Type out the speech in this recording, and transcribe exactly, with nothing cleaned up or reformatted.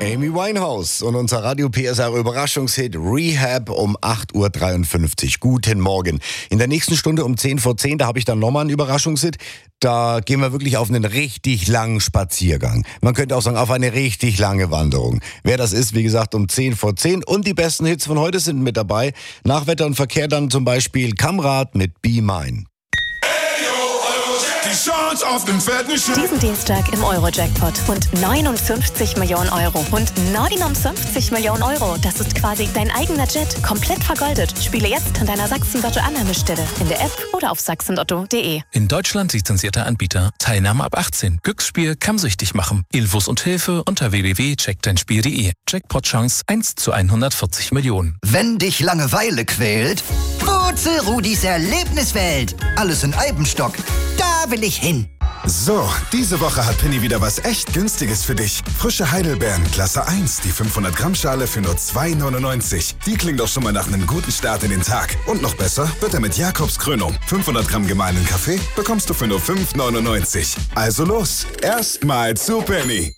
Amy Winehouse und unser Radio P S R Überraschungshit Rehab um acht Uhr dreiundfünfzig. Guten Morgen. In der nächsten Stunde um zehn vor zehn, da habe ich dann nochmal einen Überraschungshit. Da gehen wir wirklich auf einen richtig langen Spaziergang. Man könnte auch sagen, auf eine richtig lange Wanderung. Wer das ist, wie gesagt, um zehn vor zehn. Und die besten Hits von heute sind mit dabei. Nach Wetter und Verkehr dann zum Beispiel Kamrat mit Be Mine. Die Chance auf den fetten Schein. Diesen Dienstag im Euro-Jackpot. Und neunundfünfzig Millionen Euro. Und neunundfünfzig Millionen Euro. Das ist quasi dein eigener Jet. Komplett vergoldet. Spiele jetzt an deiner Sachsen-Lotto-Annahmestelle. In der App oder auf sachsenlotto punkt de. In Deutschland lizenzierter Anbieter. Teilnahme ab achtzehn. Glücksspiel kann süchtig machen. Infos und Hilfe unter w w w punkt check dein spiel punkt de. Jackpot-Chance eins zu hundertvierzig Millionen. Wenn dich Langeweile quält, Wurzel Rudis Erlebniswelt. Alles in Eibenstock. Da will ich hin. So, diese Woche hat Penny wieder was echt Günstiges für dich. Frische Heidelbeeren, Klasse eins, die fünfhundert Gramm Schale für nur zwei neunundneunzig. Die klingt doch schon mal nach einem guten Start in den Tag. Und noch besser wird er mit Jakobs Krönung. fünfhundert Gramm gemahlenen Kaffee bekommst du für nur fünf neunundneunzig. Also los, erstmal zu Penny.